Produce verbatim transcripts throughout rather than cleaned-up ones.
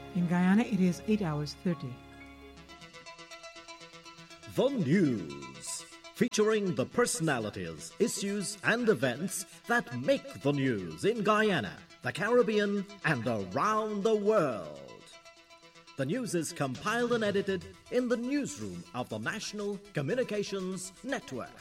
In Guyana, it is eight hours thirty. The News, featuring the personalities, issues, and events that make the news in Guyana, the Caribbean, and around the world. The news is compiled and edited in the newsroom of the National Communications Network.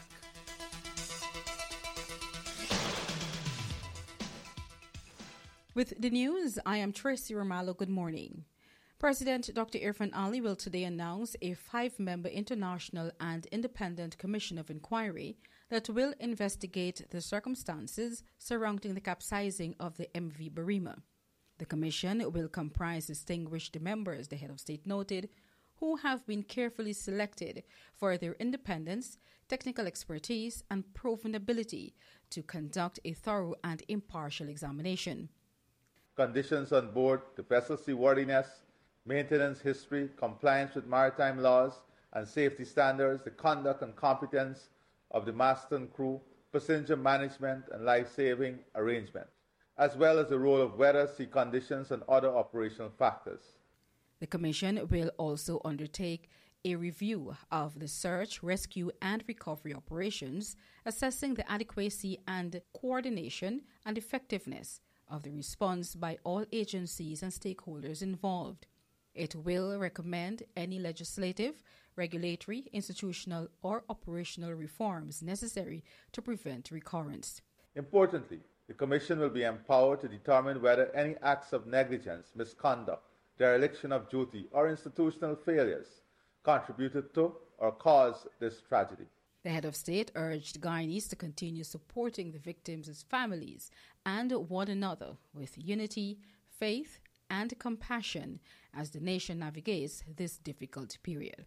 With the news, I am Tracy Romalo. Good morning. President Doctor Irfaan Ali will today announce a five-member international and independent commission of inquiry that will investigate the circumstances surrounding the capsizing of the M V Barima. The commission will comprise distinguished members, the head of state noted, who have been carefully selected for their independence, technical expertise, and proven ability to conduct a thorough and impartial examination. Conditions on board, the vessel's seaworthiness, maintenance history, compliance with maritime laws and safety standards, the conduct and competence of the master and crew, passenger management and life-saving arrangement, as well as the role of weather, sea conditions, and other operational factors. The Commission will also undertake a review of the search, rescue, and recovery operations, assessing the adequacy and coordination and effectiveness of the response by all agencies and stakeholders involved. It will recommend any legislative, regulatory, institutional, or operational reforms necessary to prevent recurrence. Importantly, the Commission will be empowered to determine whether any acts of negligence, misconduct, dereliction of duty, or institutional failures contributed to or caused this tragedy. The head of state urged Guyanese to continue supporting the victims' families and one another with unity, faith, and compassion as the nation navigates this difficult period.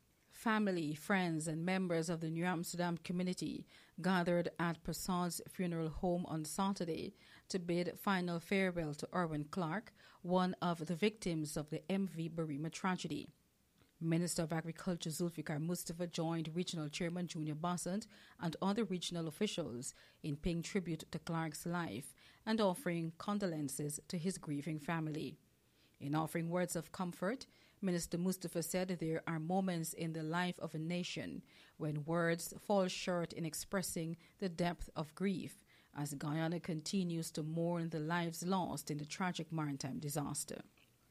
Family, friends, and members of the New Amsterdam community gathered at Prasad's funeral home on Saturday to bid final farewell to Erwin Clark, one of the victims of the M V Barima tragedy. Minister of Agriculture Zulfikar Mustafa joined Regional Chairman Junior Bassant and other regional officials in paying tribute to Clark's life and offering condolences to his grieving family. In offering words of comfort, Minister Mustafa said there are moments in the life of a nation when words fall short in expressing the depth of grief as Guyana continues to mourn the lives lost in the tragic maritime disaster.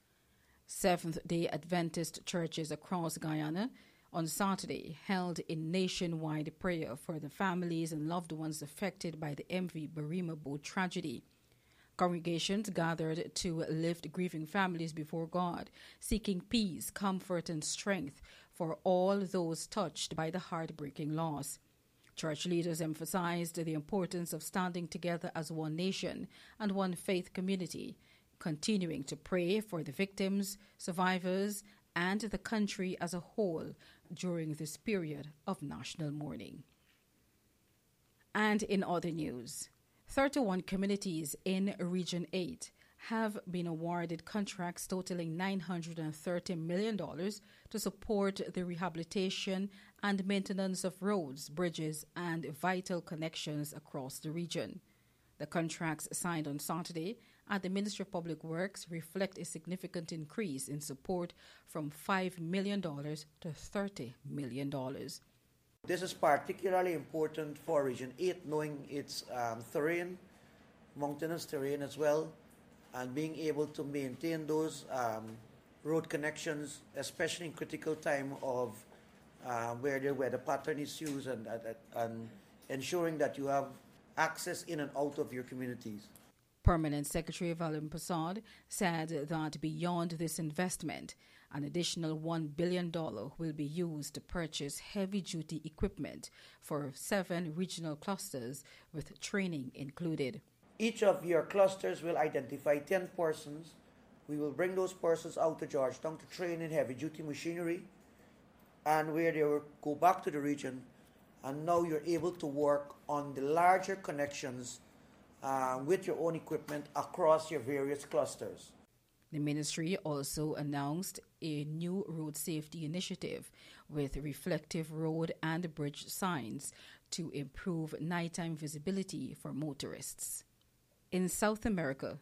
Seventh-day Adventist churches across Guyana on Saturday held a nationwide prayer for the families and loved ones affected by the M V Barima boat tragedy. Congregations gathered to lift grieving families before God, seeking peace, comfort, and strength for all those touched by the heartbreaking loss. Church leaders emphasized the importance of standing together as one nation and one faith community, continuing to pray for the victims, survivors, and the country as a whole during this period of national mourning. And in other news, thirty-one communities in Region eight have been awarded contracts totaling nine hundred thirty million dollars to support the rehabilitation and maintenance of roads, bridges, and vital connections across the region. The contracts signed on Saturday at the Ministry of Public Works reflect a significant increase in support from five million dollars to thirty million dollars. This is particularly important for Region eight, knowing its um, terrain, mountainous terrain as well, and being able to maintain those um, road connections, especially in critical time of uh, where the weather pattern issues and, and, and ensuring that you have access in and out of your communities. Permanent Secretary Valim Prasad said that beyond this investment, an additional one billion dollars will be used to purchase heavy-duty equipment for seven regional clusters with training included. Each of your clusters will identify ten persons. We will bring those persons out to Georgetown to train in heavy-duty machinery, and where they will go back to the region, and now you're able to work on the larger connections uh, with your own equipment across your various clusters. The ministry also announced a new road safety initiative with reflective road and bridge signs to improve nighttime visibility for motorists. In South America,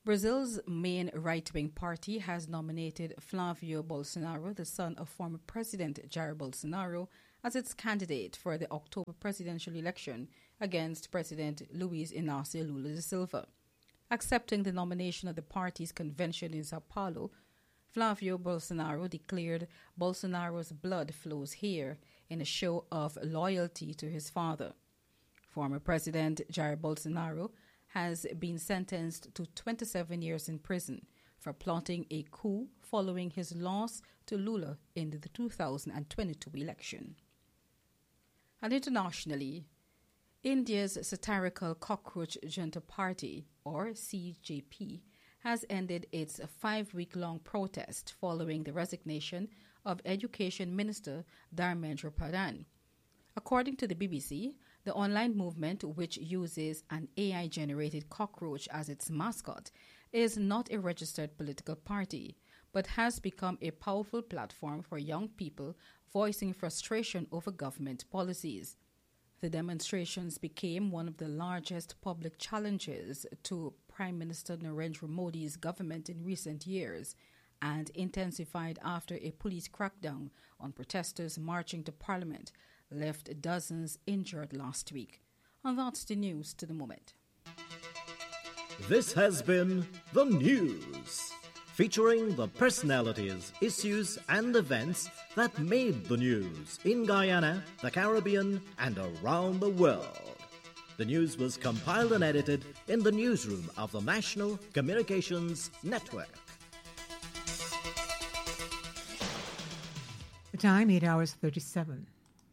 Brazil's main right-wing party has nominated Flavio Bolsonaro, the son of former President Jair Bolsonaro, as its candidate for the October presidential election against President Luiz Inácio Lula da Silva. Accepting the nomination of the party's convention in Sao Paulo, Flavio Bolsonaro declared Bolsonaro's blood flows here in a show of loyalty to his father. Former President Jair Bolsonaro has been sentenced to twenty-seven years in prison for plotting a coup following his loss to Lula in the two thousand twenty-two election. And internationally, India's satirical Cockroach Junta Party, or C J P, has ended its five-week-long protest following the resignation of Education Minister Dharmendra Pradhan. According to the B B C, the online movement, which uses an A I-generated cockroach as its mascot, is not a registered political party, but has become a powerful platform for young people voicing frustration over government policies. The demonstrations became one of the largest public challenges to Prime Minister Narendra Modi's government in recent years, and intensified after a police crackdown on protesters marching to Parliament left dozens injured last week. And that's the news to the moment. This has been The News, featuring the personalities, issues and events that made the news in Guyana, the Caribbean and around the world. The news was compiled and edited in the newsroom of the National Communications Network. The time, eight hours thirty-seven.